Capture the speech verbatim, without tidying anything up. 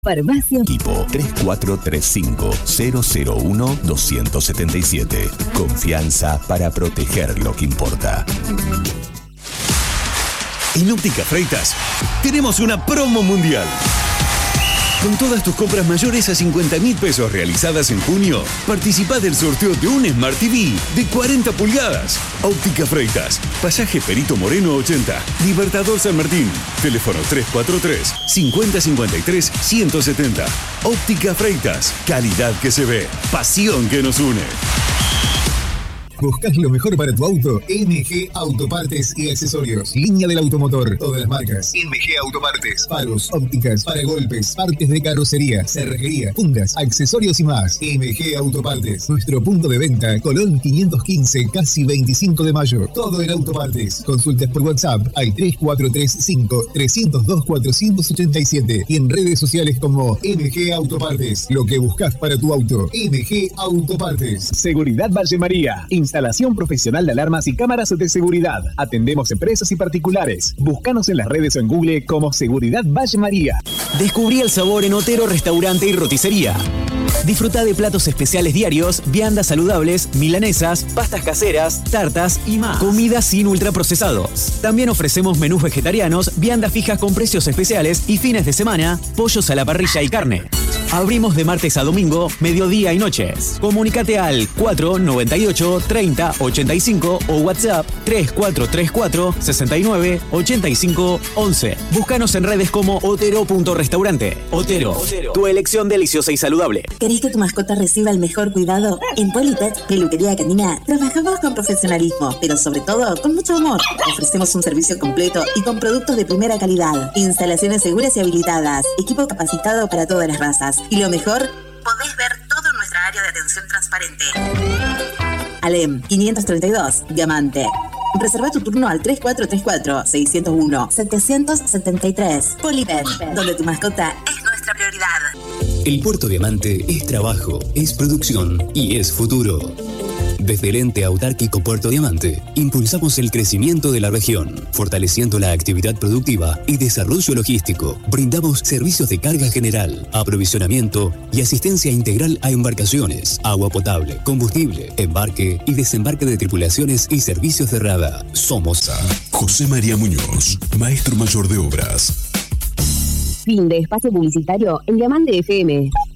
Farmacia Equipo tres cuatro tres cinco, cero cero uno, dos siete siete. Confianza para proteger lo que importa. En Óptica Freitas tenemos una promo mundial. Con todas tus compras mayores a cincuenta mil pesos realizadas en junio, participá del sorteo de un Smart T V de cuarenta pulgadas. Óptica Freitas, Pasaje Perito Moreno ochenta, Libertador San Martín. Teléfono tres cuatro tres, cinco cero cinco tres, uno siete cero. Óptica Freitas, calidad que se ve, pasión que nos une. ¿Buscas lo mejor para tu auto? M G Autopartes y Accesorios. Línea del automotor. Todas las marcas. M G Autopartes. Faros, ópticas, paragolpes, partes de carrocería, cerrajería, fundas, accesorios y más. M G Autopartes. Nuestro punto de venta, Colón quinientos quince, casi veinticinco de mayo. Todo en autopartes. Consultas por WhatsApp al tres cuatro tres cinco, tres cero dos, cuatro ocho siete y en redes sociales como M G Autopartes. Lo que buscas para tu auto. M G Autopartes. Seguridad Valle María. Instalación profesional de alarmas y cámaras de seguridad. Atendemos empresas y particulares. Búscanos en las redes o en Google como Seguridad Valle María. Descubrí el sabor en Otero Restaurante y Roticería. Disfruta de platos especiales diarios, viandas saludables, milanesas, pastas caseras, tartas y más. Comida sin ultraprocesados. También ofrecemos menús vegetarianos, viandas fijas con precios especiales y fines de semana, pollos a la parrilla y carne. Abrimos de martes a domingo, mediodía y noches. Comunicate al cuatro noventa y ocho, treinta, ochenta y cinco o WhatsApp tres cuatro tres cuatro, sesenta y nueve, ochenta y cinco, once. Búscanos en redes como otero.restaurante. Otero, Otero, tu elección deliciosa y saludable. ¿Querés que tu mascota reciba el mejor cuidado? En Polipet, Peluquería Canina, trabajamos con profesionalismo, pero sobre todo con mucho amor. Ofrecemos un servicio completo y con productos de primera calidad. Instalaciones seguras y habilitadas. Equipo capacitado para todas las razas. Y lo mejor, podés ver todo nuestra área de atención transparente. Alem quinientos treinta y dos, Diamante. Reserva tu turno al tres cuatro tres cuatro, seis cero uno, siete siete tres. Polipet, donde tu mascota es nuestra prioridad. El Puerto Diamante es trabajo, es producción y es futuro. Desde el ente autárquico Puerto Diamante, impulsamos el crecimiento de la región, fortaleciendo la actividad productiva y desarrollo logístico. Brindamos servicios de carga general, aprovisionamiento y asistencia integral a embarcaciones, agua potable, combustible, embarque y desembarque de tripulaciones y servicios de rada. Somos José María Muñoz, maestro mayor de obras. Fin de espacio publicitario en Diamante F M.